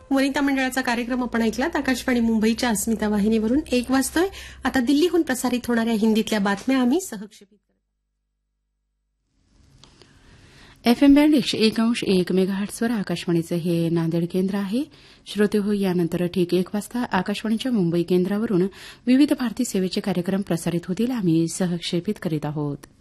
वनिता मंडळाचा कार्यक्रम आपण ऐकलात आकाशवाणी मुंबईच्या अस्मिता वाहिनीवरून 1 वाजतोय. आता दिल्लीहून प्रसारित होणाऱ्या हिंदीतल्या बातम्या आम्ही सहक्षेपित FM बँड 101.1 मेगाहर्ट्झवर आकाशवाणीचं हे नांदेड केंद्र आहे. श्रोते हो, यानंतर ठीक 1 वाजता आकाशवाणीच्या मुंबई केंद्रावरून विविध भारती सेवेचे कार्यक्रम प्रसारित होतील. आम्ही सहक्षेपित करीत आहोत.